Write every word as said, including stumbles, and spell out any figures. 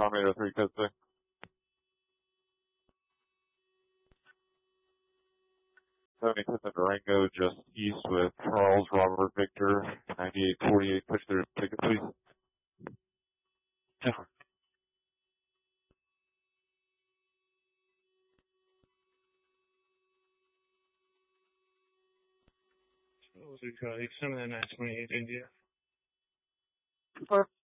Tom eight oh three, code six. seventy-fifth and Durango, just east with Charles Robert Victor, ninety-eight forty-eight, push their ticket, please. Different. What was it called? seven nine twenty-eight India. Super.